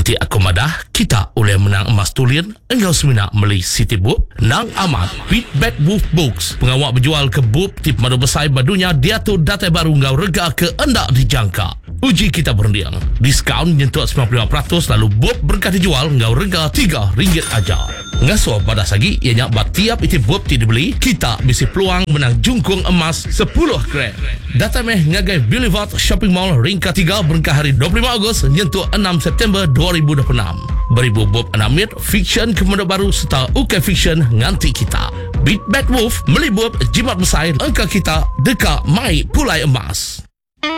Ikuti aku madah, kita oleh menang emas tulian, engkau semina beli City Book, nang amat, Beat Bad Wolf Books. Pengawak berjual ke book, tip madu besar badunya, dia tu data baru engkau rega ke endak dijangka. Uji kita berundiang, diskaun nyentuh 95%, lalu book berkah dijual, engkau rega RM3 aja. Ngasuh pada sagi, ianya tiap itu book ti dibeli, kita bisa peluang menang jungkung emas 10 gram. Data meh ngagai Boulevard Shopping Mall ringka 3 berkah hari 25 Ogos nyentuh 6 September 2026. Beribu bob anamit, fiction kemudian baru serta UK fiction nganti kita. Beat Bad Wolf, meli bob jimat besar, angka kita dekat mai pulai emas.